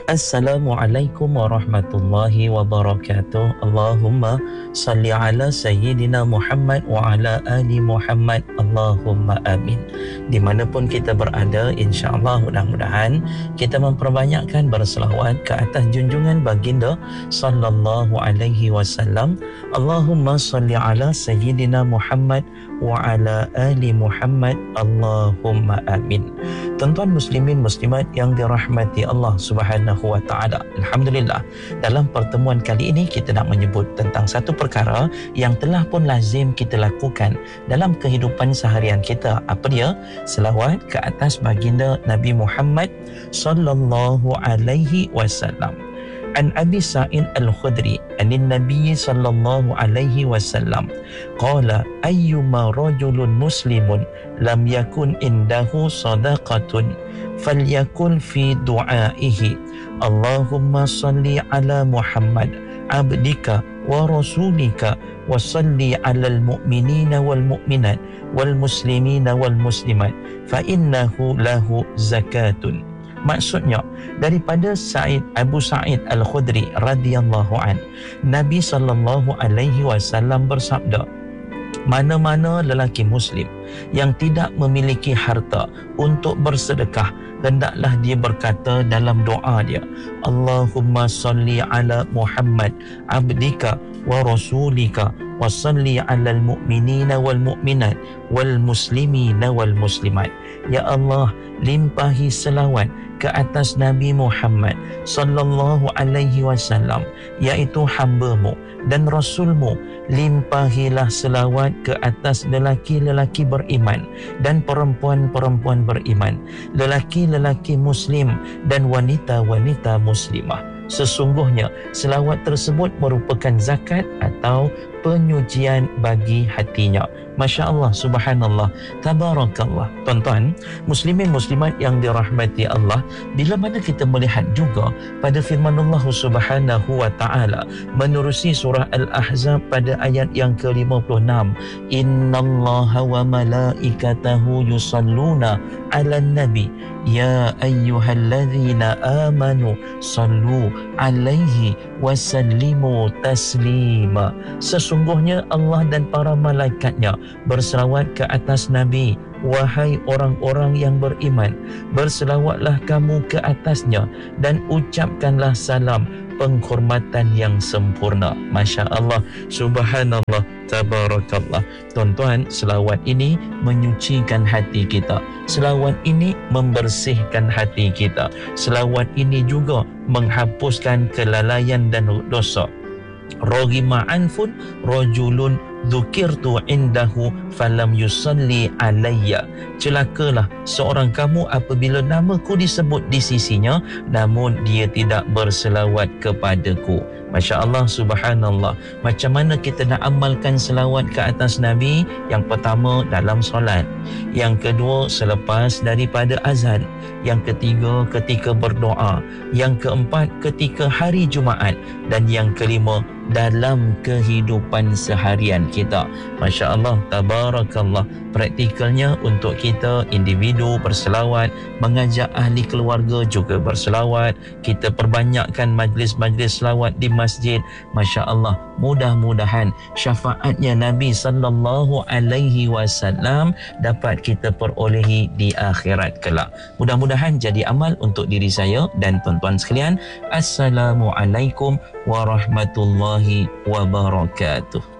Assalamualaikum warahmatullahi wabarakatuh. Allahumma salli ala Sayyidina Muhammad wa ala ali Muhammad. Allahumma amin. Dimanapun kita berada, insyaAllah mudah-mudahan kita memperbanyakkan berselawat ke atas junjungan baginda sallallahu alaihi wasallam. Allahumma salli ala Sayyidina Muhammad wa ala ali Muhammad. Allahumma amin. Tuan-tuan muslimin muslimat yang dirahmati Allah Subhanahu wa taala. Alhamdulillah, dalam pertemuan kali ini kita nak menyebut tentang satu perkara yang telah pun lazim kita lakukan dalam kehidupan seharian kita. Apa dia? Selawat ke atas baginda Nabi Muhammad sallallahu alaihi wasallam. An Abi Sa'id Al-Khudri anin Nabi sallallahu alaihi wasallam qala ayyuma rajulun muslimun lam yakun indahu sadaqatun falyakul fi du'aihi Allahumma salli ala Muhammad abdika wa rasulika wa salli alal mu'minina wal mu'minat wal muslimina wal muslimat fa innahu lahu zakatun. Maksudnya, daripada Abu Sa'id Al-Khudri radhiyallahu an, Nabi sallallahu alaihi wasallam bersabda, mana-mana lelaki muslim yang tidak memiliki harta untuk bersedekah, hendaklah dia berkata dalam doa dia, Allahumma salli ala Muhammad abdika wa rasulika wa salli alal mu'minina wal mu'minat wal muslimina wal muslimat. Ya Allah, limpahi selawat ke atas Nabi Muhammad sallallahu alaihi wasallam, iaitu hamba-Mu dan Rasul-Mu. Limpahilah selawat ke atas lelaki-lelaki beriman dan perempuan-perempuan beriman, lelaki-lelaki muslim dan wanita-wanita muslimah. Sesungguhnya selawat tersebut merupakan zakat atau penyucian bagi hatinya. Masya Allah, subhanallah, tabarakallah. Tuan-tuan muslimin muslimat yang dirahmati Allah, bila mana kita melihat juga pada firman Allah subhanahu wa ta'ala menerusi surah Al-Ahzab pada ayat yang ke-56, innallaha wa malaikatahu yusalluna ala nabi ya ayyuhalladzina amanu sallu alaihi wasallimu taslima. Sesungguhnya Allah dan para malaikatnya berselawat ke atas Nabi. Wahai orang-orang yang beriman, berselawatlah kamu ke atasnya dan ucapkanlah salam penghormatan yang sempurna. Masya Allah, subhanallah, tabarakallah. Tuan-tuan, selawat ini menyucikan hati kita. Selawat ini membersihkan hati kita. Selawat ini juga menghapuskan kelalaian dan dosa. Roghima anfun rajulun dzukirtu indahu falam yusalli alayya. Celakalah seorang kamu apabila namaku disebut di sisinya namun dia tidak berselawat kepadaku. Masya Allah, subhanallah. Macam mana kita nak amalkan selawat ke atas Nabi? Yang pertama, dalam solat. Yang kedua, selepas daripada azan. Yang ketiga, ketika berdoa. Yang keempat, ketika hari Jumaat. Dan yang kelima, dalam kehidupan seharian kita. Masya Allah, tabarakallah. Praktikalnya untuk kita individu berselawat, mengajak ahli keluarga juga berselawat, kita perbanyakkan majlis-majlis selawat di masjid. Masya Allah, mudah-mudahan syafaatnya Nabi sallallahu alaihi wasallam dapat kita perolehi di akhirat kelak. Mudah-mudahan jadi amal untuk diri saya dan tuan-tuan sekalian. Assalamualaikum warahmatullahi wabarakatuh.